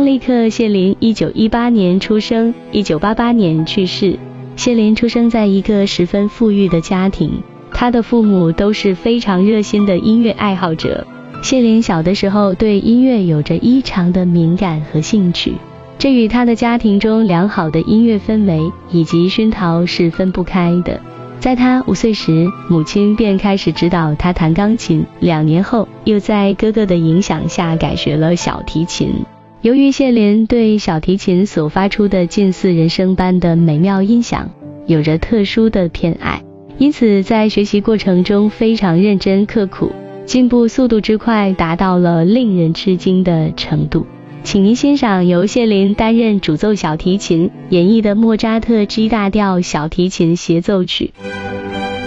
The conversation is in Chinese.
利克·谢林1918年出生，1988年去世。谢林出生在一个十分富裕的家庭，他的父母都是非常热心的音乐爱好者。谢林小的时候对音乐有着异常的敏感和兴趣，这与他的家庭中良好的音乐氛围以及熏陶是分不开的。在他5岁时，母亲便开始指导他弹钢琴，2年后又在哥哥的影响下改学了小提琴。由于谢林对小提琴所发出的近似人声般的美妙音响有着特殊的偏爱，因此在学习过程中非常认真刻苦，进步速度之快达到了令人吃惊的程度。请您欣赏由谢林担任主奏小提琴演绎的莫扎特 G 大调小提琴协奏曲。